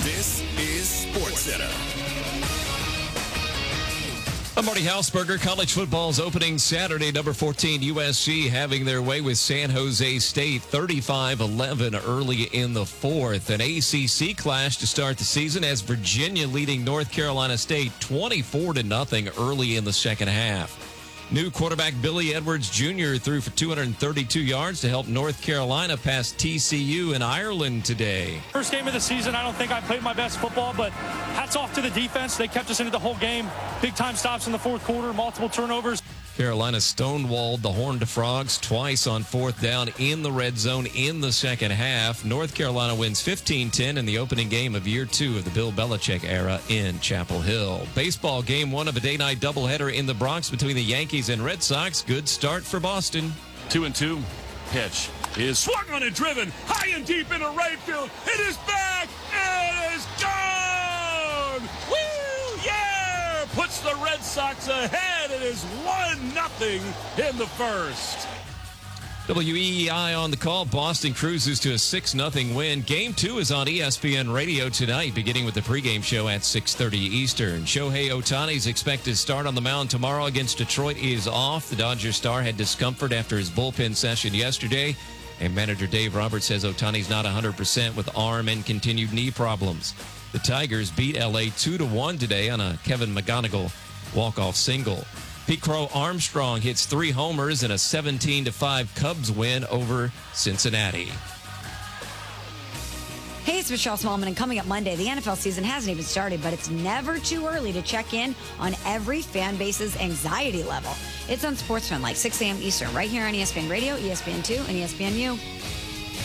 This is SportsCenter. I'm Marty Hausberger. College football's opening Saturday. Number 14 USC having their way with San Jose State 35-11 early in the fourth. An ACC clash to start the season as Virginia leading North Carolina State 24-0 early in the second half. New quarterback Billy Edwards Jr. threw for 232 yards to help North Carolina pass TCU in Ireland today. First game of the season, I don't think I played my best football, but hats off to the defense. They kept us into the whole game. Big time stops in the fourth quarter, multiple turnovers. Carolina stonewalled the Horned Frogs twice on fourth down in the red zone in the second half. North Carolina wins 15-10 in the opening game of year 2 of the Bill Belichick era in Chapel Hill. Baseball game 1 of a day-night doubleheader in the Bronx between the Yankees and Red Sox. Good start for Boston. 2-2. Pitch is swung on and driven high and deep into right field. It is back. It is gone. Woo! Yeah! Puts the Red Sox ahead. It is 1-0 in the first. WEEI on the call. Boston cruises to a 6-0 win. Game 2 is on ESPN Radio tonight, beginning with the pregame show at 6:30 Eastern. Shohei Ohtani's expected start on the mound tomorrow against Detroit is off. The Dodgers star had discomfort after his bullpen session yesterday, and manager Dave Roberts says Ohtani's not 100% with arm and continued knee problems. The Tigers beat LA 2-1 today on a Kevin McGonigal walk-off single. Pete Crow Armstrong hits 3 homers in a 17-5 Cubs win over Cincinnati. Hey, it's Michelle Smallman, and coming up Monday, the NFL season hasn't even started, but it's never too early to check in on every fan base's anxiety level. It's on SportsFan, like 6 a.m. Eastern, right here on ESPN Radio, ESPN2, and ESPNU.